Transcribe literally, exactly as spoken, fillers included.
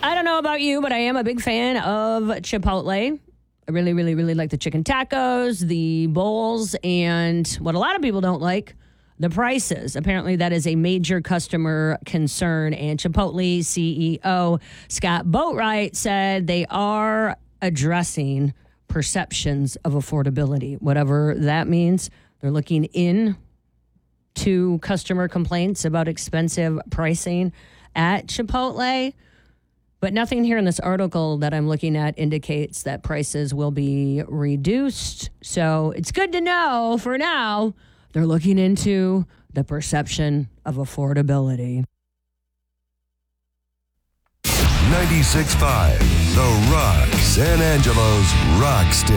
I don't know about you, but I am a big fan of Chipotle. I really, really, really like the chicken tacos, the bowls, and what a lot of people don't like, the prices. Apparently, that is a major customer concern. And Chipotle C E O Scott Boatwright said they are addressing perceptions of affordability, whatever that means. They're looking in to customer complaints about expensive pricing at Chipotle. But nothing here in this article that I'm looking at indicates that prices will be reduced. So it's good to know for now they're looking into the perception of affordability. ninety-six point five The Rock, San Angelo's rock station.